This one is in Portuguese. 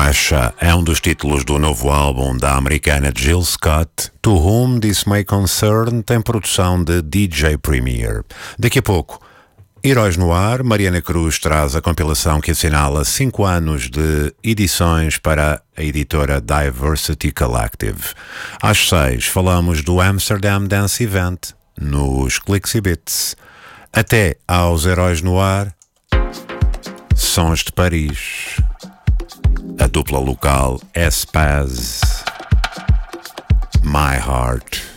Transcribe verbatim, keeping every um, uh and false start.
faixa é um dos títulos do novo álbum da americana Jill Scott, To Whom This May Concern, tem produção de D J Premier. Daqui a pouco, Heróis no Ar, Mariana Cruz traz a compilação que assinala cinco anos de edições para a editora Diversity Collective. Às seis, falamos do Amsterdam Dance Event, nos Clicks e Bits. Até aos Heróis no Ar, Sons de Paris. A dupla local Espaz, My Heart.